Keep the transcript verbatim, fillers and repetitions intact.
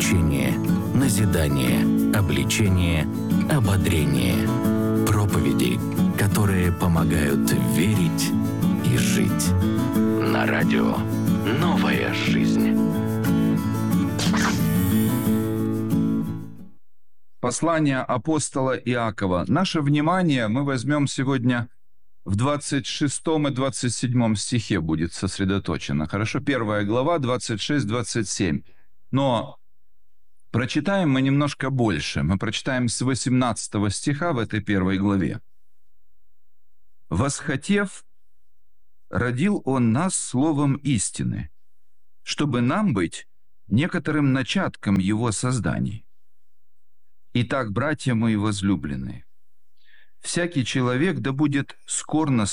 учение, назидание, обличение, ободрение. Проповеди, которые помогают верить и жить. На радио «Новая жизнь». Послание апостола Иакова. Наше внимание мы возьмем сегодня в двадцать шестом и двадцать седьмом стихе будет сосредоточено. Хорошо? Первая глава, двадцать шесть двадцать семь. Но прочитаем мы немножко больше. Мы прочитаем с восемнадцатого стиха в этой первой главе. «Восхотев, родил Он нас словом истины, чтобы нам быть некоторым начатком Его созданий. Итак, братья мои возлюбленные, всякий человек да будет скор на